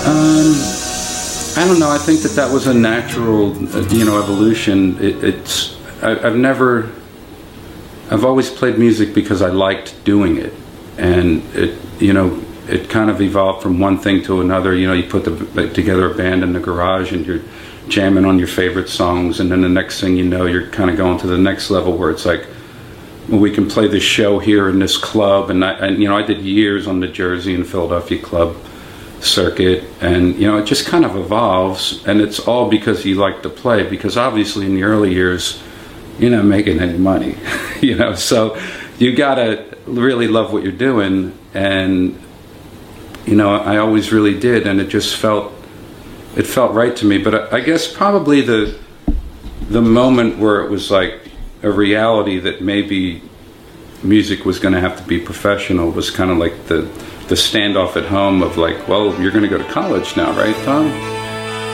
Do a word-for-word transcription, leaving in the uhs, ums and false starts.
Um, I don't know. I think that that was a natural, you know, evolution. It, it's I, I've never, I've always played music because I liked doing it, and it, you know, it kind of evolved from one thing to another. You know, you put the, together a band in the garage, and you're jamming on your favorite songs, and then the next thing you know, you're kind of going to the next level where it's like, well, we can play this show here in this club, and I, and you know, I did years on the Jersey and Philadelphia club circuit, and you know, it just kind of evolves, and it's all because you like to play. Because obviously, in the early years, you're not making any money, you know, so you gotta really love what you're doing, and you know, I always really did, and it just felt. It felt right to me. But I, I guess probably the the moment where it was like a reality that maybe music was going to have to be professional was kind of like the the standoff at home of like, well, you're going to go to college now, right, Tom?